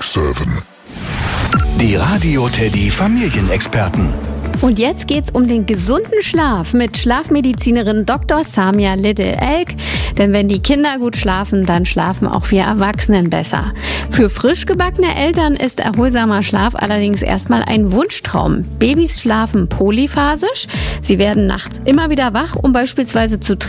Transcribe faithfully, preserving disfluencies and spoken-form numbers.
sieben. Die Radio Teddy Familienexperten. Und jetzt geht's um den gesunden Schlaf mit Schlafmedizinerin Doktor Samia Little-Elk. Denn wenn die Kinder gut schlafen, dann schlafen auch wir Erwachsenen besser. Für frisch gebackene Eltern ist erholsamer Schlaf allerdings erstmal ein Wunschtraum. Babys schlafen polyphasisch. Sie werden nachts immer wieder wach, um beispielsweise zu